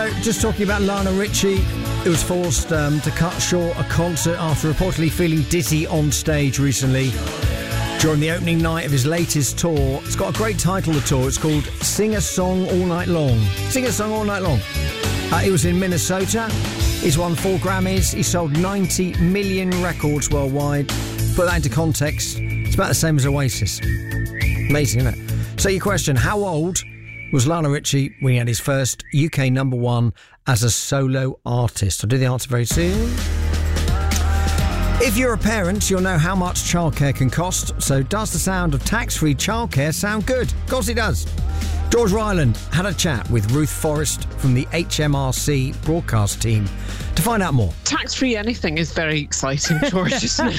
just talking about Lionel Richie, who was forced to cut short a concert after reportedly feeling dizzy on stage recently during the opening night of his latest tour. It's got a great title, the tour. It's called Sing a Song All Night Long. Sing a Song All Night Long. He was in Minnesota. He's won 4 Grammys. He sold 90 million records worldwide. Put that into context, it's about the same as Oasis. Amazing, isn't it? So your question, how old was Lionel Richie when he had his first UK number 1 as a solo artist? I'll do the answer very soon. If you're a parent, you'll know how much childcare can cost. So does the sound of tax-free childcare sound good? Of course it does. George Ryland had a chat with Ruth Forrest from the HMRC broadcast team to find out more. Tax-free anything is very exciting, George, isn't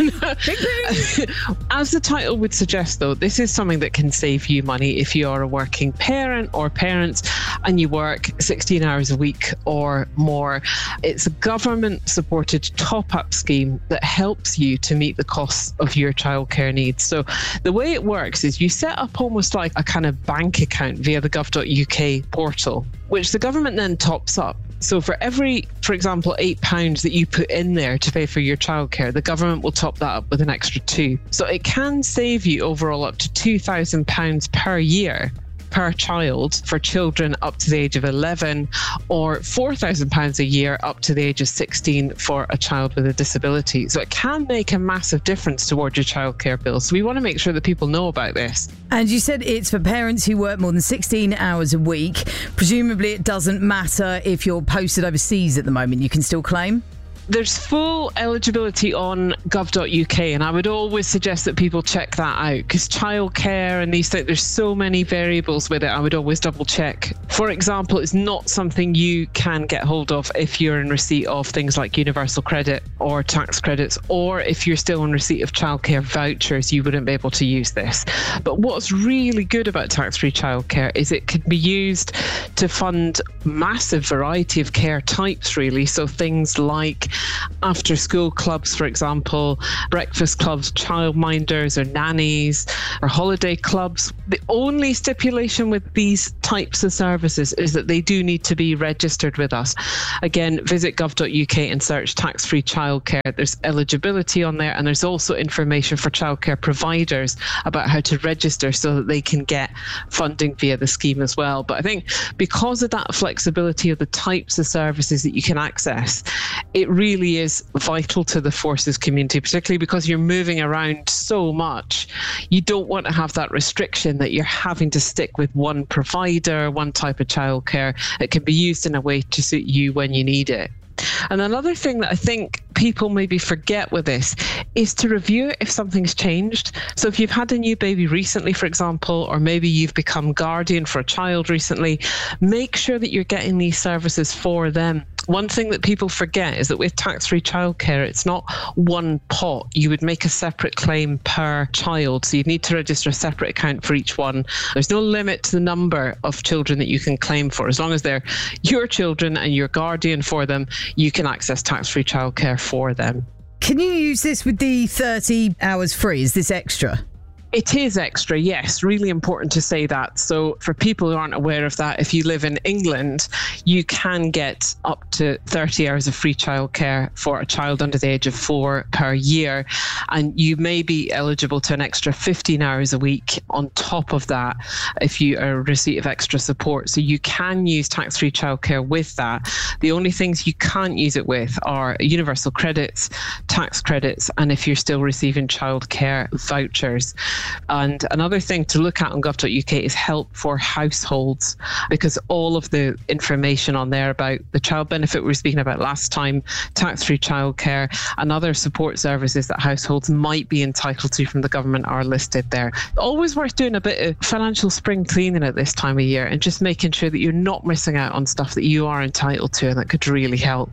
it? As the title would suggest, though, this is something that can save you money if you are a working parent or parents and you work 16 hours a week or more. It's a government-supported top-up scheme that helps you to meet the costs of your childcare needs. So the way it works is you set up almost like a kind of bank account via the gov.uk portal, which the government then tops up. So for every, for example, £8 that you put in there to pay for your childcare, the government will top that up with an extra 2. So it can save you overall up to £2,000 per year per child for children up to the age of 11, or £4,000 a year up to the age of 16 for a child with a disability. So it can make a massive difference towards your childcare bill. So we want to make sure that people know about this. And you said it's for parents who work more than 16 hours a week. Presumably it doesn't matter if you're posted overseas at the moment, you can still claim? There's full eligibility on gov.uk, and I would always suggest that people check that out, because childcare and these things, there's so many variables with it. I would always double check. For example, it's not something you can get hold of if you're in receipt of things like universal credit or tax credits, or if you're still in receipt of childcare vouchers, you wouldn't be able to use this. But what's really good about tax-free childcare is it can be used to fund massive variety of care types, really. So things like after school clubs, for example, breakfast clubs, childminders or nannies or holiday clubs. The only stipulation with these types of services is that they do need to be registered with us. Again, visit gov.uk and search tax-free childcare. There's eligibility on there, and there's also information for childcare providers about how to register so that they can get funding via the scheme as well. But I think because of that flexibility of the types of services that you can access, it really is vital to the forces community, particularly because you're moving around so much. You don't want to have that restriction that you're having to stick with one provider, one type of childcare. It can be used in a way to suit you when you need it. And another thing that I think people maybe forget with this is to review it if something's changed. So if you've had a new baby recently, for example, or maybe you've become guardian for a child recently, make sure that you're getting these services for them. One thing that people forget is that with tax-free childcare, it's not one pot. You would make a separate claim per child. So you'd need to register a separate account for each one. There's no limit to the number of children that you can claim for. As long as they're your children and you're guardian for them, you can access tax-free childcare for them. Can you use this with the 30 hours free? Is this extra? It is extra, yes. Really important to say that. So for people who aren't aware of that, if you live in England, you can get up to 30 hours of free childcare for a child under the age of 4 per year. And you may be eligible to an extra 15 hours a week on top of that if you are in receipt of extra support. So you can use tax-free childcare with that. The only things you can't use it with are universal credits, tax credits, and if you're still receiving childcare vouchers. And another thing to look at on gov.uk is help for households, because all of the information on there about the child benefit we were speaking about last time, tax-free childcare, and other support services that households might be entitled to from the government are listed there. Always worth doing a bit of financial spring cleaning at this time of year and just making sure that you're not missing out on stuff that you are entitled to and that could really help.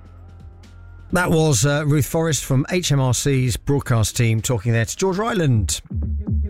That was Ruth Forrest from HMRC's broadcast team talking there to George Ryland.